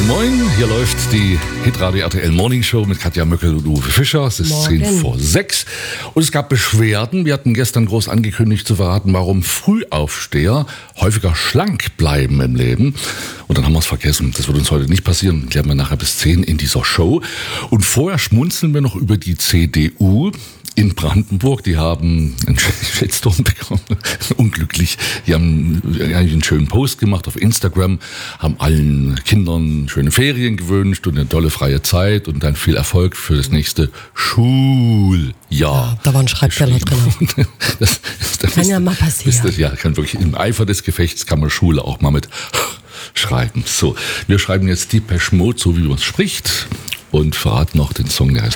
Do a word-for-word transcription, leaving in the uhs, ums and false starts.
Moin, hier läuft die Hitradio R T L Morning Show mit Katja Möckel und Uwe Fischer. Es ist Morgen. zehn vor sechs und es gab Beschwerden. Wir hatten gestern groß angekündigt zu verraten, warum Frühaufsteher häufiger schlank bleiben im Leben. Und dann haben wir es vergessen. Das wird uns heute nicht passieren. Klären wir nachher bis zehn in dieser Show. Und vorher schmunzeln wir noch über die C D U in Brandenburg. Die haben einen Shitstorm bekommen. Unglücklich. Die haben eigentlich einen schönen Post gemacht auf Instagram, haben allen Kindern schöne Ferien gewünscht und eine tolle freie Zeit und dann viel Erfolg für das nächste Schuljahr. Ja, da war ein Schreibfehler drin. Das, das Kann ist, ja mal passieren. Das, ja, kann wirklich im Eifer des Gefechts kann man Schule auch mal mit schreiben. So, wir schreiben jetzt Depeche Mode, so wie man es spricht, und verraten noch den Song, der heißt